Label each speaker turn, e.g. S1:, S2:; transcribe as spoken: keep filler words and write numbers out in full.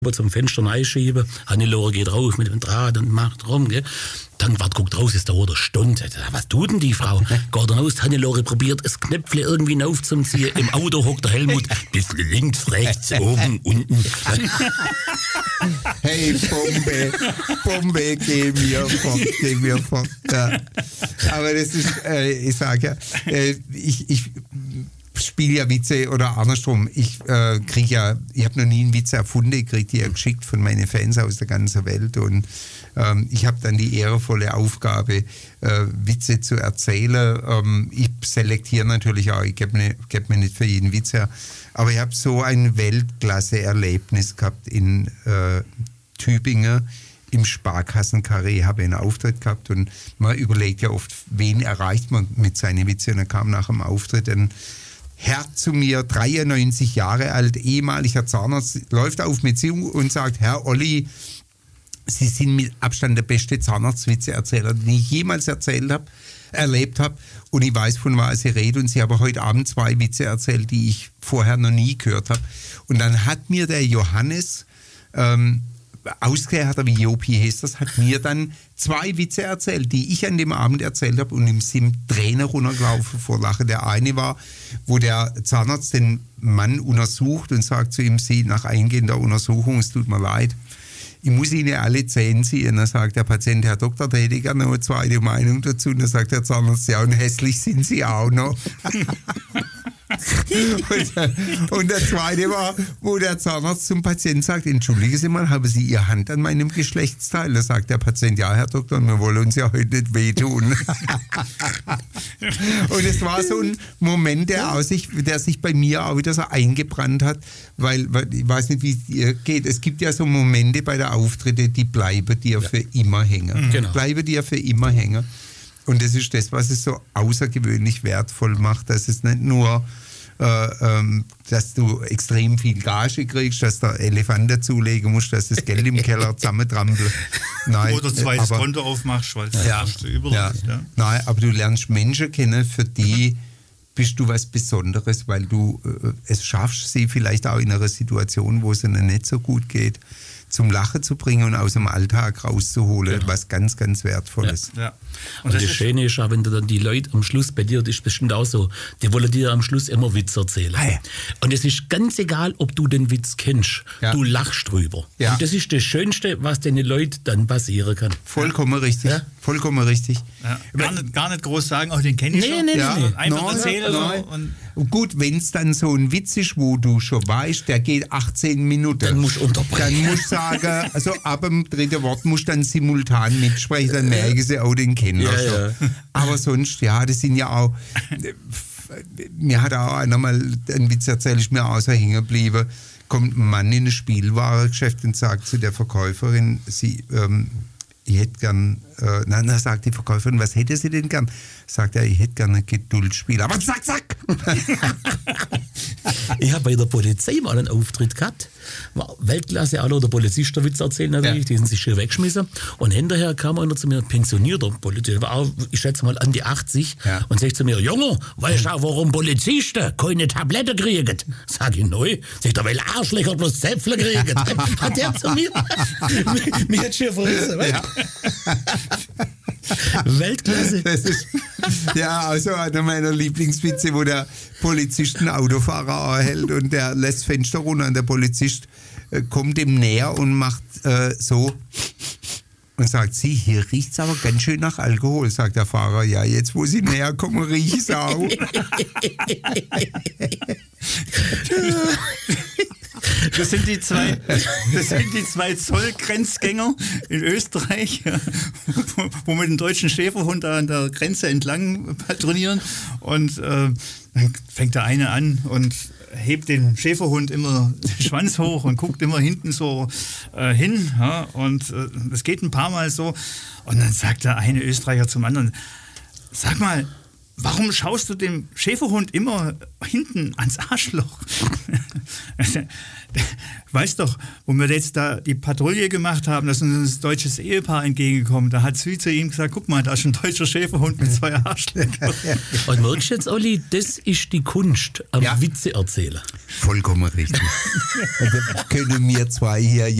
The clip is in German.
S1: zum Fenster reinschieben. Hannelore geht rauf mit dem Draht und macht rum. Gell? Dann wart, guckt raus, ist da eine Stunde. Was tut denn die Frau? Geht dann aus, Hannelore probiert, das Knöpfle irgendwie aufzuziehen. Im Auto hockt der Helmut, bisschen links, rechts, oben, unten.
S2: Hey, Bombe, Bombe, geh mir fort, geh mir fort. Ja. Aber das ist, äh, ich sage ja, äh, ich, ich spiele ja Witze oder andersrum. Ich äh, kriege ja, ich habe noch nie einen Witz erfunden, ich kriege die ja geschickt von meinen Fans aus der ganzen Welt und ähm, ich habe dann die ehrenvolle Aufgabe, äh, Witze zu erzählen. Ähm, ich selektiere natürlich auch, ich gebe mir, geb mir nicht für jeden Witz her, aber ich habe so ein Weltklasse-Erlebnis gehabt in äh, Tübingen. Im Sparkassenkarree habe ich einen Auftritt gehabt und man überlegt ja oft, wen erreicht man mit seinen Witzen. Und dann kam nach dem Auftritt ein Herr zu mir, dreiundneunzig Jahre alt, ehemaliger Zahnarzt, läuft auf mich zu und sagt, Herr Olli, Sie sind mit Abstand der beste Zahnarztwitze-Erzähler, den ich jemals erzählt habe, erlebt habe. Und ich weiß, von was Sie reden. Und Sie haben heute Abend zwei Witze erzählt, die ich vorher noch nie gehört habe. Und dann hat mir der Johannes, ähm, ausgehört, wie Jopi heißt das, hat mir dann zwei Witze erzählt, die ich an dem Abend erzählt habe und ihm sind Tränen runtergelaufen vor Lachen. Der eine war, wo der Zahnarzt den Mann untersucht und sagt zu ihm, Sie, nach eingehender Untersuchung, es tut mir leid, ich muss Ihnen alle Zähne ziehen. Dann sagt der Patient, Herr Doktor, da hätte ich gerne noch eine zweite Meinung dazu. Und dann sagt der Zahnarzt, ja, und hässlich sind Sie auch noch. und, und der zweite war, wo der Zahnarzt zum Patienten sagt, entschuldigen Sie mal, haben Sie Ihre Hand an meinem Geschlechtsteil? Da sagt der Patient, ja, Herr Doktor, wir wollen uns ja heute nicht wehtun. Und es war so ein Moment, der, aus sich, der sich bei mir auch wieder so eingebrannt hat, weil, weil ich weiß nicht, wie es dir geht. Es gibt ja so Momente bei der Auftritte, die bleiben dir ja. für immer hängen. Mhm. Genau. Bleiben dir für immer hängen. Und das ist das, was es so außergewöhnlich wertvoll macht, dass es nicht nur, äh, ähm, dass du extrem viel Gage kriegst, dass der Elefant dazulegen musst, dass das Geld im Keller zusammentrampelt. Nein,
S3: oder zweites
S2: aber,
S3: Konto aufmachst, weil es
S2: ja,
S3: überall
S2: ja,
S3: ist. Ja.
S2: Nein, aber du lernst Menschen kennen, für die bist du was Besonderes, weil du äh, es schaffst, sie vielleicht auch in einer Situation, wo es ihnen nicht so gut geht, zum Lachen zu bringen und aus dem Alltag rauszuholen, genau. Was ganz, ganz Wertvolles.
S3: Ja, ja.
S1: Und, und das, das Schöne ist auch, wenn du dann die Leute am Schluss, bei dir, das ist bestimmt auch so, die wollen dir am Schluss immer Witz erzählen. Ah, ja. Und es ist ganz egal, ob du den Witz kennst, ja. Du lachst drüber. Ja. Und das ist das Schönste, was den Leuten dann passieren kann.
S2: Vollkommen richtig. Ja? Vollkommen richtig.
S3: Ja. Gar, nicht, gar nicht groß sagen, oh, den kenne ich nee, schon. Nee, ja. nee. Einfach
S2: nein,
S3: erzählen.
S2: Nein. Und, und gut, wenn es dann so ein Witz ist, wo du schon weißt, der geht achtzehn Minuten.
S1: Dann musst du unterbrechen.
S2: Dann musst du sagen, also ab dem dritten Wort musst du dann simultan mitsprechen, dann merken sie auch den Kenner ja, schon. Ja. Aber sonst, ja, das sind ja auch, mir hat auch einer mal einen Witz erzählt, ist mir auch so hängen geblieben, kommt ein Mann in ein Spielwarengeschäft und sagt zu der Verkäuferin, sie, ähm, ich hätte gern, äh, nein, dann sagt die Verkäuferin, was hätte sie denn gern? Sagt er, ich hätte gerne ein Geduldsspiel. Aber zack, zack!
S1: Ich habe bei der Polizei mal einen Auftritt gehabt. War Weltklasse, alle der Polizist der Witz erzählen natürlich, ja. Die sind sich schön weggeschmissen. Und hinterher kam einer zu mir, pensionierter Polizist, war auch, ich schätze mal an die achtzig, ja. Und sagt zu mir, Junge, weißt du auch, warum Polizisten keine Tablette kriegen? Sag ich, neu. Sagt er, weil Arschlöcher bloß Zäpfle kriegen. Hat der zu mir? Mir hat schon verrissen, ja. Weltklasse.
S2: Das ist, ja, also einer meiner Lieblingswitze, wo der Polizist einen Autofahrer anhält und der lässt Fenster runter und der Polizist äh, kommt ihm näher und macht äh, so und sagt, sie, hier riecht es aber ganz schön nach Alkohol, sagt der Fahrer. Ja, jetzt wo sie näher kommen, riecht es auch.
S3: Das sind die zwei, das sind die zwei Zollgrenzgänger in Österreich, wo, wo mit dem deutschen Schäferhund da an der Grenze entlang patrouillieren. Und äh, dann fängt der eine an und hebt den Schäferhund immer den Schwanz hoch und guckt immer hinten so äh, hin. Ja, und äh, das geht ein paar Mal so. Und dann sagt der eine Österreicher zum anderen, sag mal, warum schaust du dem Schäferhund immer hinten ans Arschloch? Weißt doch, wo wir jetzt da die Patrouille gemacht haben, da ist uns ein deutsches Ehepaar entgegengekommen. Da hat sie zu ihm gesagt, guck mal, da ist ein deutscher Schäferhund mit zwei Arschlöchern.
S1: Und merkst du jetzt, Olli, das ist die Kunst am
S2: Ja.
S1: Witze erzählen.
S2: Vollkommen richtig. Und dann können wir zwei hier